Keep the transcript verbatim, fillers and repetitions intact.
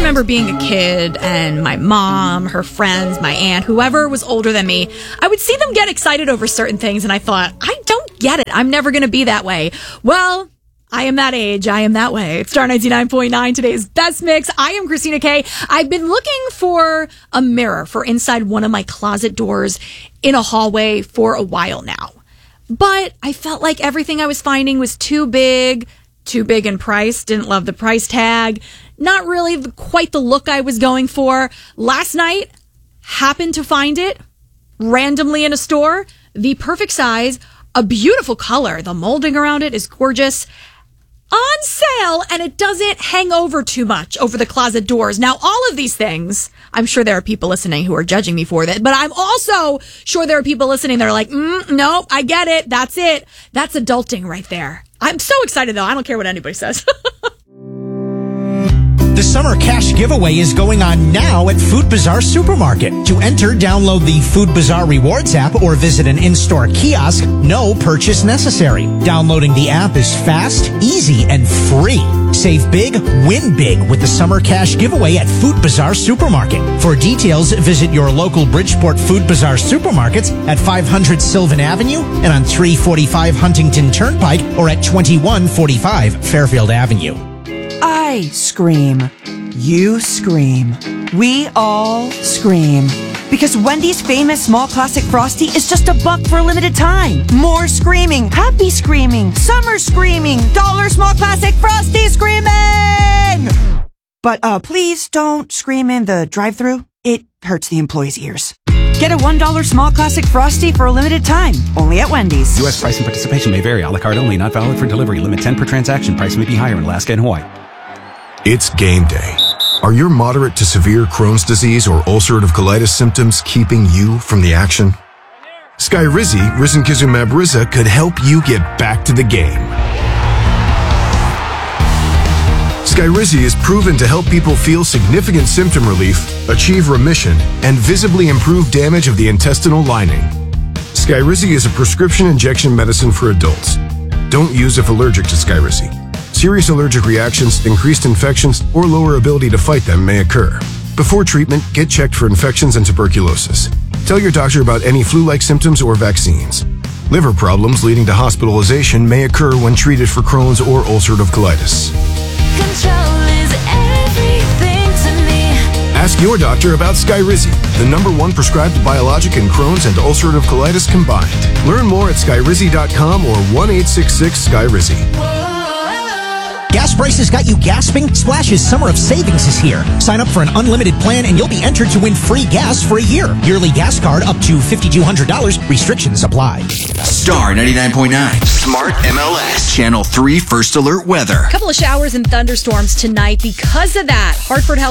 remember being a kid and my mom, her friends, my aunt, whoever was older than me, I would see them get excited over certain things, and I thought, I don't get it. I'm never going to be that way. Well, I am that age. I am that way. It's Star ninety-nine point nine, today's best mix. I am Christina K. I've been looking for a mirror for inside one of my closet doors in a hallway for a while now. But I felt like everything I was finding was too big, too big in price. Didn't love the price tag. Not really the, quite the look I was going for. Last night, happened to find it randomly in a store. The perfect size, a beautiful color. The molding around it is gorgeous. On sale, and it doesn't hang over too much over the closet doors. Now, all of these things, I'm sure there are people listening who are judging me for that, but I'm also sure there are people listening that are like, mm, no, I get it. That's it. That's adulting right there. I'm so excited, though. I don't care what anybody says. The summer cash giveaway is going on now at Food Bazaar Supermarket. To enter, download the Food Bazaar Rewards app or visit an in-store kiosk. No purchase necessary. Downloading the app is fast, easy, and free. Save big, win big with the summer cash giveaway at Food Bazaar Supermarket. For details, visit your local Bridgeport Food Bazaar supermarkets at five hundred Sylvan Avenue and on three forty-five Huntington Turnpike or at twenty-one forty-five Fairfield Avenue. I scream. You scream. We all scream. Because Wendy's famous small classic Frosty is just a buck for a limited time. More screaming. Happy screaming. Summer screaming. Dollar small classic Frosty screaming! But uh, please don't scream in the drive-thru. It hurts the employees' ears. Get a one dollar small classic Frosty for a limited time. Only at Wendy's. U S price and participation may vary. A la carte only. Not valid for delivery. Limit ten per transaction. Price may be higher in Alaska and Hawaii. It's game day. Are your moderate to severe Crohn's disease or ulcerative colitis symptoms keeping you from the action? Skyrizi, risankizumab Riza, could help you get back to the game. Skyrizi is proven to help people feel significant symptom relief, achieve remission, and visibly improve damage of the intestinal lining. Skyrizi is a prescription injection medicine for adults. Don't use if allergic to Skyrizi. Serious allergic reactions, increased infections, or lower ability to fight them may occur. Before treatment, get checked for infections and tuberculosis. Tell your doctor about any flu-like symptoms or vaccines. Liver problems leading to hospitalization may occur when treated for Crohn's or ulcerative colitis. Control is everything to me. Ask your doctor about Skyrizi, the number one prescribed biologic in Crohn's and ulcerative colitis combined. Learn more at skyrizi dot com or one eight six six Skyrizi. Gas prices got you gasping? Splash's Summer of Savings is here. Sign up for an unlimited plan and you'll be entered to win free gas for a year. Yearly gas card up to five thousand two hundred dollars. Restrictions apply. Star ninety-nine point nine. Smart M L S. Channel three First Alert Weather. A couple of showers and thunderstorms tonight. Because of that, Hartford Health